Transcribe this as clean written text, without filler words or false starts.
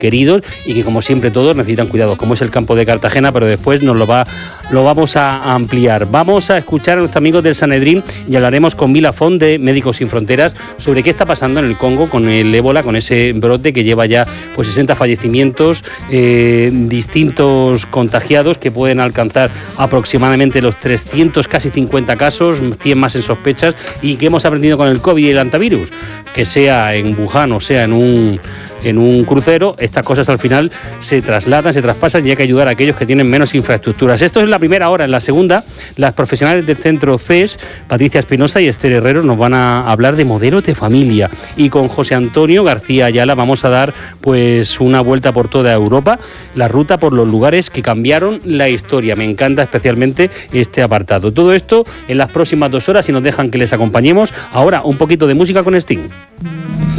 queridos y que como siempre todos necesitan cuidado, como es el campo de Cartagena, pero después lo vamos a ampliar. Vamos a escuchar a nuestros amigos del Sanedrín y hablaremos con Mila Font de Médicos Sin Fronteras sobre qué está pasando en el Congo con el ébola, con ese brote que lleva ya pues 60 fallecimientos, distintos contagiados que pueden alcanzar aproximadamente los 300, casi 50 casos, 100 más en sospechas, y que hemos aprendido con el COVID y el antivirus, que sea en Wuhan o sea en un crucero, estas cosas al final se trasladan, se traspasan y hay que ayudar a aquellos que tienen menos infraestructuras. Esto es la primera hora. En la segunda, las profesionales del centro CES, Patricia Espinosa y Esther Herrero, nos van a hablar de modelos de familia, y con José Antonio García Ayala vamos a dar pues una vuelta por toda Europa, la ruta por los lugares que cambiaron la historia. Me encanta especialmente este apartado. Todo esto en las próximas 2 horas, si nos dejan que les acompañemos. Ahora un poquito de música con Sting.